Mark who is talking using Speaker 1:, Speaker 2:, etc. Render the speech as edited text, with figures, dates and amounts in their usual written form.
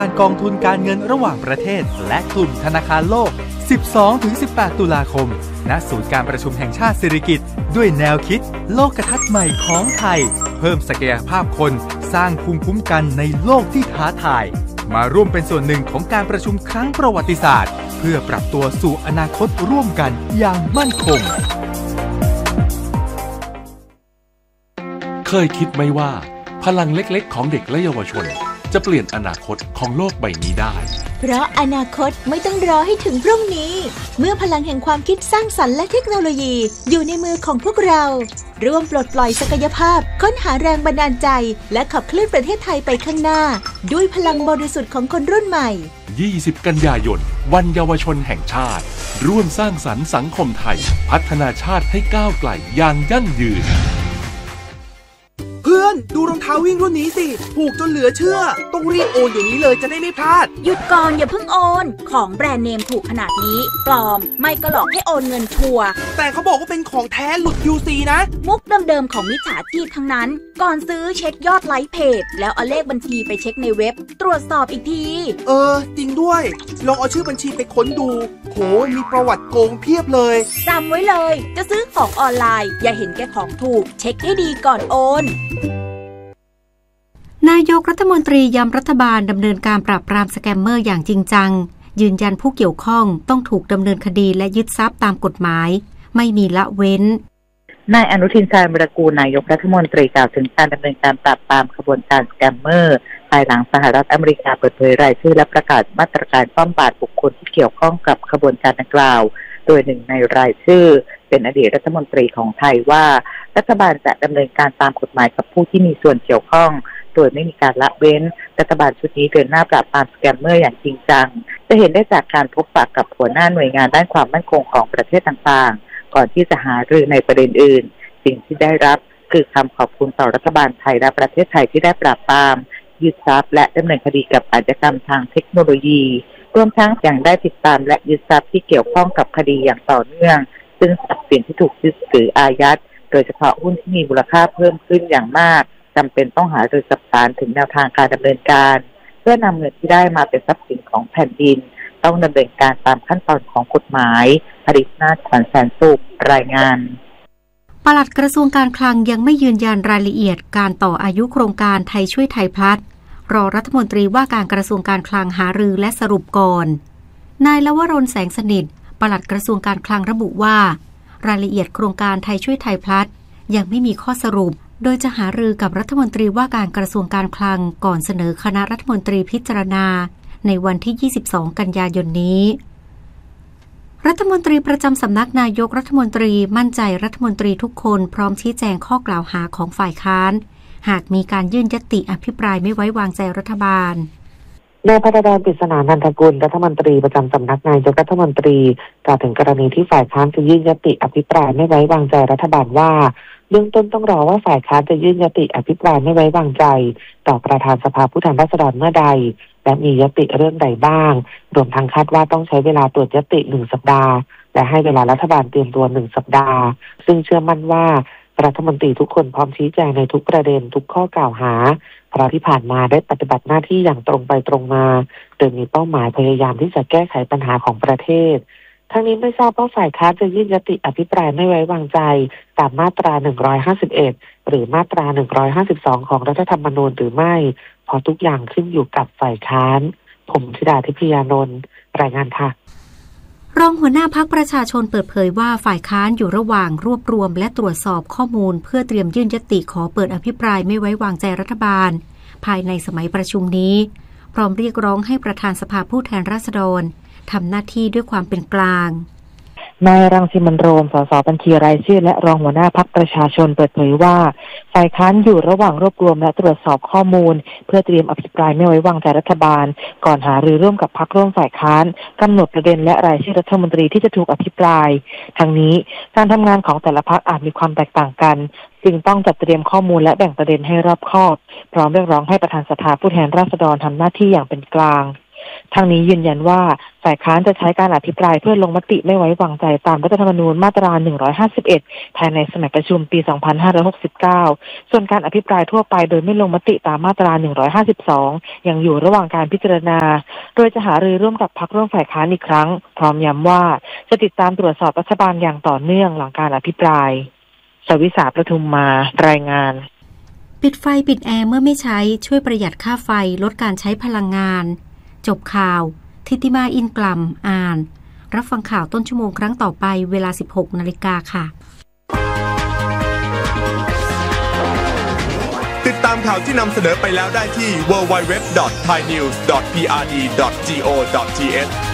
Speaker 1: กองทุนการเงินระหว่างประเทศและกลุ่มธนาคารโลก 12-18 ตุลาคม ณ ศูนย์การประชุมแห่งชาติสิริกิติ์ด้วยแนวคิดโลกทัศน์ใหม่ของไทยเพิ่มศักยภาพคนสร้างภูมิคุ้มกันในโลกที่ท้าทายมาร่วมเป็นส่วนหนึ่งของการประชุมครั้งประวัติศาสตร์เพื่อปรับตัวสู่อนาคตร่วมกันอย่างมั่นคง
Speaker 2: เคยคิดไหมว่าพลังเล็กๆของเด็กและเยาวชนจะเปลี่ยนอนาคตของโลกใบนี้ได้
Speaker 3: เพราะอนาคตไม่ต้องรอให้ถึงพรุ่งนี้เมื่อพลังแห่งความคิดสร้างสรรค์และเทคโนโลยีอยู่ในมือของพวกเราร่วมปลดปล่อยศักยภาพค้นหาแรงบันดาลใจและขับเคลื่อนประเทศไทยไปข้างหน้าด้วยพลังบริสุทธิ์ของคนรุ่นใหม่
Speaker 2: 20 กันยายนวันเยาวชนแห่งชาติร่วมสร้างสรรค์สังคมไทยพัฒนาชาติให้ก้าวไกลอย่างยั่งยืน
Speaker 4: เพื่อนดูรองเท้าวิ่งรุ่นนี้สิถูกจนเหลือเชื่อต้องรีบโอนเดี๋ยวนี้เลยจะได้ไม่พลาด
Speaker 5: หยุดก่อนอย่าเพิ่งโอนของแบรนด์เนมถูกขนาดนี้ปลอมไม่ก็หลอกให้โอนเงินชัวร์
Speaker 4: แต่เขาบอกว่าเป็นของแท้หลุด QC นะ
Speaker 5: มุกเดิมๆของมิจฉาชีพทั้งนั้นก่อนซื้อเช็คยอดไลค์เพจแล้วเอาเลขบัญชีไปเช็คในเว็บตรวจสอบอีกที
Speaker 4: จริงด้วยลองเอาชื่อบัญชีไปค้นดูโหมีประวัติโกงเพียบเลย
Speaker 5: จำไว้เลยจะซื้อของออนไลน์อย่าเห็นแก่ของถูกเช็คให้ดีก่อนโอน
Speaker 6: นายกรัฐมนตรีย้ำรัฐบาลดำเนินการปราบปรามสแกมเมอร์อย่างจริงจังยืนยันผู้เกี่ยวข้องต้องถูกดำเนินคดีและยึดทรัพย์ตามกฎหมายไม่มีละเว้น
Speaker 7: นายอนุทินชาญวิรากูลนายกรัฐมนตรีกล่าวถึงการดำเนินการปราบปรามขบวนการสแกมเมอร์ภายหลังสหรัฐอเมริกาเปิดเผยรายชื่อและประกาศมาตรการป้องปราบบุคคลที่เกี่ยวข้องกับขบวนการดังกล่าวโดยหนึ่งในรายชื่อเป็นอดีตรัฐมนตรีของไทยว่ารัฐบาลจะดำเนินการตามกฎหมายกับผู้ที่มีส่วนเกี่ยวข้องโดยไม่มีการละเว้นรัฐบาลชุดนี้เดินหน้าปราบปรามสแกมเมอร์อย่างจริงจังจะเห็นได้จากการพบปะกับหัวหน้าหน่วยงานด้านความมั่นคงของประเทศต่างๆก่อนที่จะหารือในประเด็นอื่นสิ่งที่ได้รับคือคำขอบคุณต่อรัฐบาลไทยและประเทศไทยที่ได้ปราบปรามยึดทรัพย์และดำเนินคดีกับอาชญากรรมทางเทคโนโลยีรวมทั้งยังได้ติดตามและยึดทรัพย์ที่เกี่ยวข้องกับคดีอย่างต่อเนื่องซึ่งทรัพย์สินที่ถูกยึดหรืออายัดโดยเฉพาะหุ้นที่มีมูลค่าเพิ่มขึ้นอย่างมากจำเป็นต้องหารือกับศาลถึงแนวทางการดำเนินการเพื่อนำเงินที่ได้มาเป็นทรัพย์สินของแผ่นดินต้องดำเนินการตามขั้นตอนของกฎหมายอดิษฐ์นาถ ขวัญแสนสุขรายงาน
Speaker 6: ปลัดกระทรวงการคลังยังไม่ยืนยันรายละเอียดการต่ออายุโครงการไทยช่วยไทยพลัสรอรัฐมนตรีว่าการกระทรวงการคลังหารือและสรุปก่อนนายลวรน แสงสนิทปลัดกระทรวงการคลังระบุว่ารายละเอียดโครงการไทยช่วยไทยพลัสยังไม่มีข้อสรุปโดยจะหารือกับรัฐมนตรีว่าการกระทรวงการคลังก่อนเสนอคณะรัฐมนตรีพิจารณาในวันที่ 22 กันยายนนี้รัฐมนตรีประจำสำนักนายกรัฐมนตรีมั่นใจรัฐมนตรีทุกคนพร้อมชี้แจงข้อกล่าวหาของฝ่ายค้านหากมีการยื่นญัตติอภิปรายไม่ไว้วางใจรัฐบาล
Speaker 8: นายภัทรดล ปริศนานันทกุลรัฐมนตรีประจำสำนักนายกรัฐมนตรีกล่าวถึงกรณีที่ฝ่ายค้านจะยื่นญัตติอภิปรายไม่ไว้วางใจรัฐบาลว่าเบื้องต้นต้องรอว่าฝ่ายค้านจะยื่นญัตติอภิปรายไม่ไว้วางใจต่อประธานสภาผู้แทนราษฎรเมื่อใดและมีญัตติเรื่องใดบ้างรวมทั้งคาดว่าต้องใช้เวลาตรวจญัตติ1 สัปดาห์และให้เวลารัฐบาลเตรียมตัว1 สัปดาห์ซึ่งเชื่อมั่นว่ารัฐมนตรีทุกคนพร้อมชี้แจงในทุกประเด็นทุกข้อกล่าวหาเพราะที่ผ่านมาได้ปฏิบัติหน้าที่อย่างตรงไปตรงมาโดยมีเป้าหมายพยายามที่จะแก้ไขปัญหาของประเทศทั้งนี้ไม่ทราบว่าฝ่ายค้านจะยื่นญัตติอภิปรายไม่ไว้วางใจตามมาตรา151หรือมาตรา152ของรัฐธรรมนูญหรือไม่เพราะทุกอย่างขึ้นอยู่กับฝ่ายค้านผมธิดาทิพยานนท์รายงานค่ะ
Speaker 6: รองหัวหน้าพรรคประชาชนเปิดเผยว่าฝ่ายค้านอยู่ระหว่างรวบรวมและตรวจสอบข้อมูลเพื่อเตรียมยื่นญัตติขอเปิดอภิปรายไม่ไว้วางใจรัฐบาลภายในสมัยประชุมนี้พร้อมเรียกร้องให้ประธานสภาผู้แทนราษฎรทำหน้าที่ด้วยความเป็นกลาง
Speaker 8: นายรังสิมันต์โรมสสบัญชีรายชื่อและรองหัวหน้าพรรคประชาชนเปิดเผยว่าฝ่ายค้านอยู่ระหว่างรวบรวมและตรวจสอบข้อมูลเพื่อเตรียมอภิปรายไม่ไว้วางใจรัฐบาลก่อนหารือร่วมกับพรรคร่วมฝ่ายค้านกำหนดประเด็นและรายชื่อรัฐมนตรีที่จะถูกอภิปรายทั้งนี้การทำงานของแต่ละพรรคอาจมีความแตกต่างกันจึงต้องจัดเตรียมข้อมูลและแบ่งประเด็นให้รอบคอบพร้อมเรียกร้องให้ประธานสภาผู้แทนราษฎรทำหน้าที่อย่างเป็นกลางทางนี้ยืนยันว่าฝ่ายค้านจะใช้การอภิปรายเพื่อลงมติไม่ไว้วางใจตามรัฐธรรมนูญมาตรา 151 ภายในสมัยประชุมปี 2569 ส่วนการอภิปรายทั่วไปโดยไม่ลงมติตามมาตรา 152 ยังอยู่ระหว่างการพิจารณาโดยจะหารือร่วมกับพรรคร่วมฝ่ายค้านอีกครั้งพร้อมย้ำว่าจะติดตามตรวจสอบรัฐบาลอย่างต่อเนื่องหลังการอภิปรายสวิษาประทุมมารายงาน
Speaker 6: ปิดไฟปิดแอร์เมื่อไม่ใช้ช่วยประหยัดค่าไฟลดการใช้พลังงานจบข่าวทิติมาอินกลัมอ่านรับฟังข่าวต้นชั่วโมงครั้งต่อไปเวลา 16 นาฬิกาค่ะ
Speaker 9: ติดตามข่าวที่นำเสนอไปแล้วได้ที่ www.thainews.prd.go.th